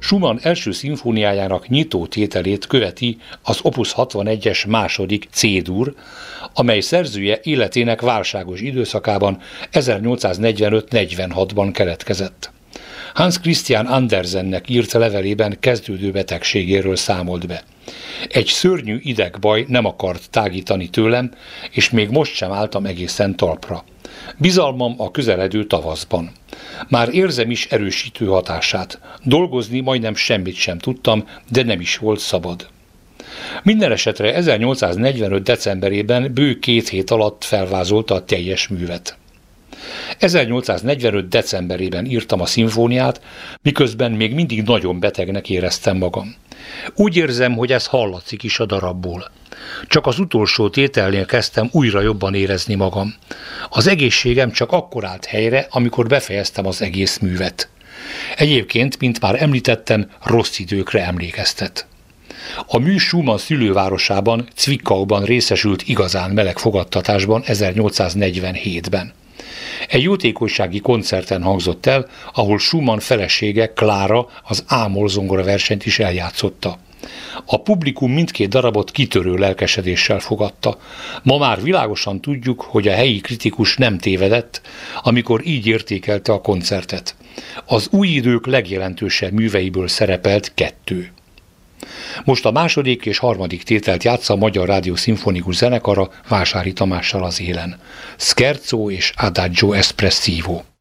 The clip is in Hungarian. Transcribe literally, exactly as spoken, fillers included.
Schumann első szimfóniájának nyitó tételét követi az Opus hatvanegyes második C-dur, amely szerzője életének válságos időszakában ezernyolcszáznegyvenöt-negyvenhatban keletkezett. Hans Christian Andersennek írt levelében kezdődő betegségéről számolt be. Egy szörnyű idegbaj nem akart tágítani tőlem, és még most sem álltam egészen talpra. Bizalmam a közeledő tavaszban. Már érzem is erősítő hatását. Dolgozni majdnem semmit sem tudtam, de nem is volt szabad. Minden esetre ezernyolcszáznegyvenöt decemberében bő két hét alatt felvázolta a teljes művet. ezernyolcszáznegyvenöt decemberében írtam a szimfóniát, miközben még mindig nagyon betegnek éreztem magam. Úgy érzem, hogy ez hallatszik is a darabból. Csak az utolsó tételnél kezdtem újra jobban érezni magam. Az egészségem csak akkor állt helyre, amikor befejeztem az egész művet. Egyébként, mint már említettem, rossz időkre emlékeztet. A mű Schumann szülővárosában, Zwickauban részesült igazán meleg fogadtatásban ezernyolcszáznegyvenhétben. Egy jótékonysági koncerten hangzott el, ahol Schumann felesége, Klára az ámol zongora versenyt is eljátszotta. A publikum mindkét darabot kitörő lelkesedéssel fogadta. Ma már világosan tudjuk, hogy a helyi kritikus nem tévedett, amikor így értékelte a koncertet. Az új idők legjelentősebb műveiből szerepelt kettő. Most a második és harmadik tételt játsza a Magyar Rádió Szimfonikus Zenekara Vásári Tamással az élen. Scherzo és Adagio espressivo.